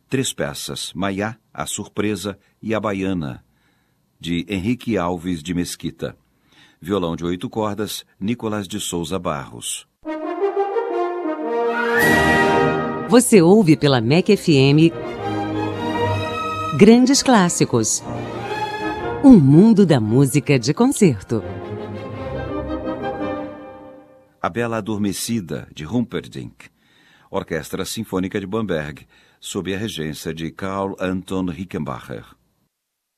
3 peças: Maiá, A Surpresa e A Baiana, de Henrique Alves de Mesquita. Violão de 8 cordas, Nicolas de Souza Barros. Você ouve pela MEC FM Grandes Clássicos. Um mundo da música de concerto. A Bela Adormecida, de Humperdinck. Orquestra Sinfônica de Bamberg, sob a regência de Karl Anton Rickenbacher.